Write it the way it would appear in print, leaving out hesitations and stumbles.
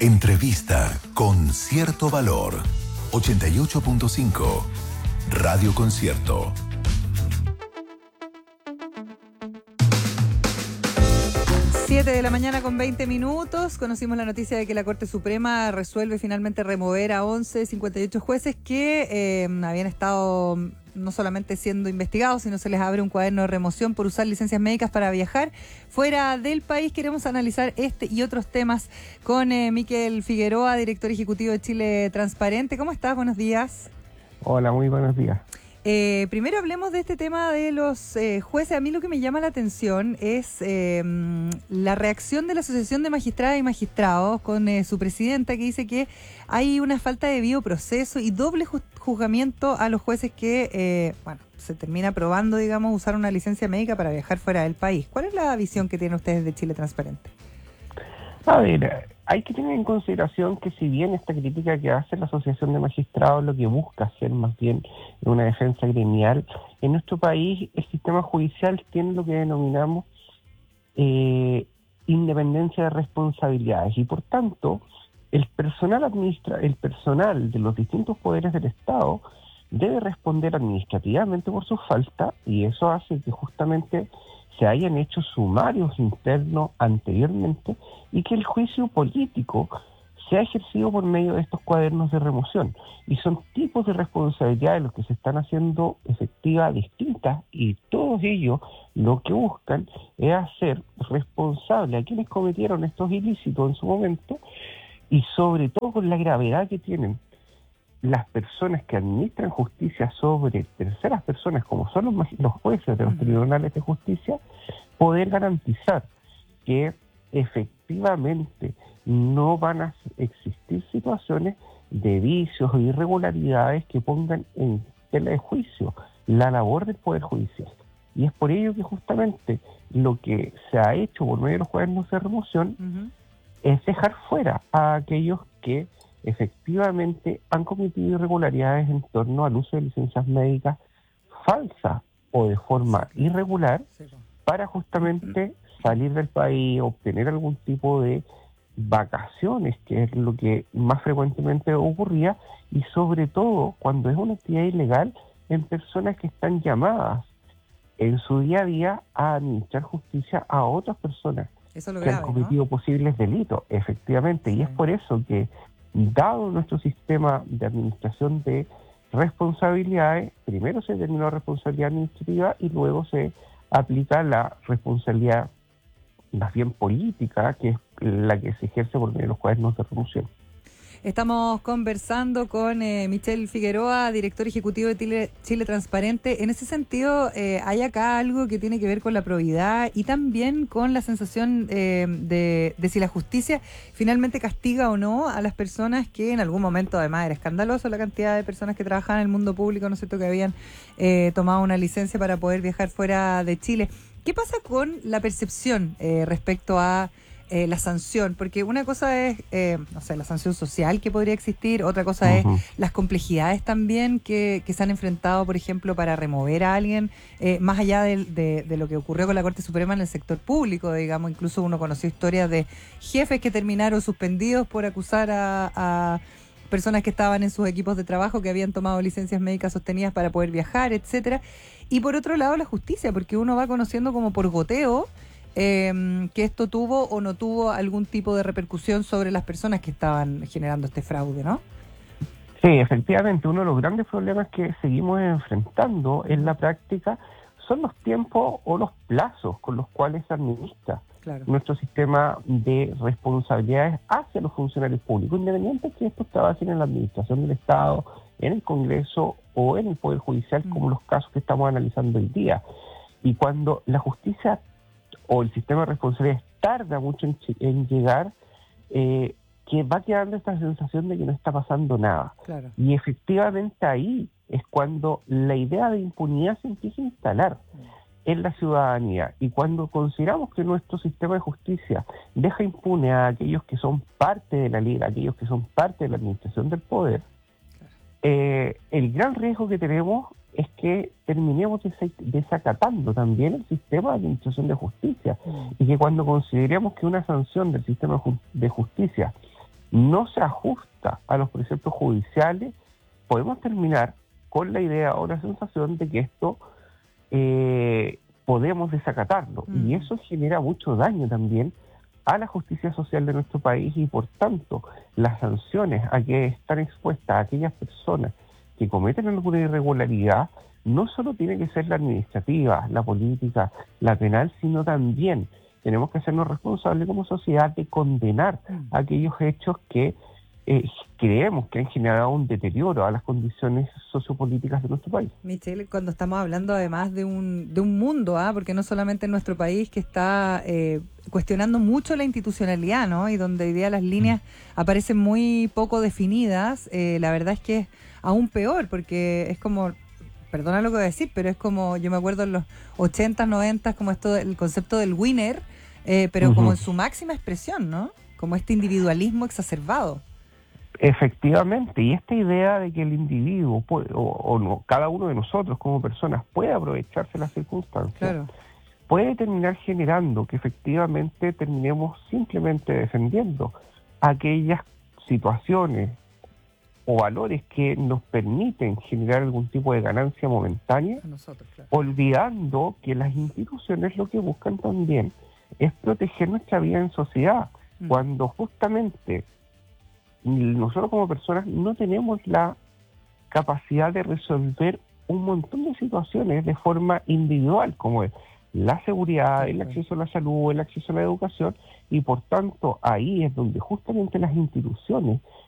Entrevista con cierto valor. 88.5 Radio Concierto. 7 de la mañana con 20 minutos. Conocimos la noticia de que la Corte Suprema resuelve finalmente remover a 11 de 58 jueces que habían estado no solamente siendo investigados, sino se les abre un cuaderno de remoción por usar licencias médicas para viajar fuera del país. Queremos analizar este y otros temas con Miquel Figueroa, director ejecutivo de Chile Transparente. ¿Cómo estás? Buenos días. Hola, muy buenos días. Primero hablemos de este tema de los jueces. A mí lo que me llama la atención es la reacción de la Asociación de Magistradas y Magistrados con su presidenta, que dice que hay una falta de debido proceso y doble juzgamiento a los jueces que, se termina probando, digamos, usar una licencia médica para viajar fuera del país. ¿Cuál es la visión que tienen ustedes de Chile Transparente? A ver, hay que tener en consideración que si bien esta crítica que hace la Asociación de Magistrados lo que busca hacer más bien una defensa gremial, en nuestro país el sistema judicial tiene lo que denominamos independencia de responsabilidades y por tanto el personal de los distintos poderes del Estado debe responder administrativamente por su falta y eso hace que justamente se hayan hecho sumarios internos anteriormente y que el juicio político se ha ejercido por medio de estos cuadernos de remoción. Y son tipos de responsabilidades los que se están haciendo efectivas distintas y todos ellos lo que buscan es hacer responsable a quienes cometieron estos ilícitos en su momento y sobre todo con la gravedad que tienen las personas que administran justicia sobre terceras personas, como son los jueces de los tribunales de justicia, poder garantizar que efectivamente no van a existir situaciones de vicios o irregularidades que pongan en tela de juicio la labor del Poder Judicial. Y es por ello que justamente lo que se ha hecho por medio de los cuadernos de remoción es dejar fuera a aquellos que efectivamente han cometido irregularidades en torno al uso de licencias médicas falsas o de forma irregular para justamente salir del país, obtener algún tipo de vacaciones, que es lo que más frecuentemente ocurría, y sobre todo cuando es una actividad ilegal en personas que están llamadas en su día a día a administrar justicia a otras personas que han cometido posibles delitos, efectivamente, y es por eso que dado nuestro sistema de administración de responsabilidades, primero se determinó la responsabilidad administrativa y luego se aplica la responsabilidad más bien política, que es la que se ejerce por medio de los cuadernos de remoción. Estamos conversando con Miquel Figueroa, director ejecutivo de Chile Transparente. En ese sentido, hay acá algo que tiene que ver con la probidad y también con la sensación de si la justicia finalmente castiga o no a las personas que en algún momento, además era escandaloso la cantidad de personas que trabajaban en el mundo público, ¿no es cierto?, que habían tomado una licencia para poder viajar fuera de Chile. ¿Qué pasa con la percepción respecto a la sanción? Porque una cosa es, la sanción social que podría existir, otra cosa es las complejidades también que se han enfrentado, por ejemplo, para remover a alguien, más allá de lo que ocurrió con la Corte Suprema en el sector público, digamos. Incluso uno conoció historias de jefes que terminaron suspendidos por acusar a personas que estaban en sus equipos de trabajo que habían tomado licencias médicas sostenidas para poder viajar, etcétera. Y por otro lado, la justicia, porque uno va conociendo como por goteo que esto tuvo o no tuvo algún tipo de repercusión sobre las personas que estaban generando este fraude, ¿no? Sí, efectivamente, uno de los grandes problemas que seguimos enfrentando en la práctica son los tiempos o los plazos con los cuales se administra nuestro sistema de responsabilidades hacia los funcionarios públicos, independiente que esto trabajen en la administración del Estado, en el Congreso o en el Poder Judicial, como los casos que estamos analizando hoy día. Y cuando la justicia o el sistema de responsabilidades tarda mucho en llegar, que va quedando esta sensación de que no está pasando nada. Y efectivamente ahí es cuando la idea de impunidad se empieza a instalar en la ciudadanía. Y cuando consideramos que nuestro sistema de justicia deja impune a aquellos que son parte de la ley, a aquellos que son parte de la administración del poder, el gran riesgo que tenemos es que terminemos desacatando también el sistema de administración de justicia y que cuando consideremos que una sanción del sistema de justicia no se ajusta a los preceptos judiciales, podemos terminar con la idea o la sensación de que esto podemos desacatarlo. Y eso genera mucho daño también a la justicia social de nuestro país, y por tanto las sanciones a que están expuestas a aquellas personas que cometen alguna irregularidad no solo tiene que ser la administrativa, la política, la penal, sino también tenemos que hacernos responsables como sociedad de condenar aquellos hechos que creemos que han generado un deterioro a las condiciones sociopolíticas de nuestro país. Michelle, cuando estamos hablando además de un mundo, porque no solamente en nuestro país, que está cuestionando mucho la institucionalidad, ¿no? Y donde hoy día las líneas aparecen muy poco definidas, la verdad es que es aún peor, porque es como, perdona lo que voy a decir, pero es como, yo me acuerdo en los 80s, 90s, como esto, el concepto del winner, pero como en su máxima expresión, ¿no? Como este individualismo exacerbado. Efectivamente, y esta idea de que el individuo puede, o no, cada uno de nosotros como personas puede aprovecharse de las circunstancias, Claro. puede terminar generando que efectivamente terminemos simplemente defendiendo aquellas situaciones o valores que nos permiten generar algún tipo de ganancia momentánea, A nosotros, claro. olvidando que las instituciones lo que buscan también es proteger nuestra vida en sociedad, cuando justamente nosotros como personas no tenemos la capacidad de resolver un montón de situaciones de forma individual, como es la seguridad, el acceso a la salud, el acceso a la educación, y por tanto ahí es donde justamente las instituciones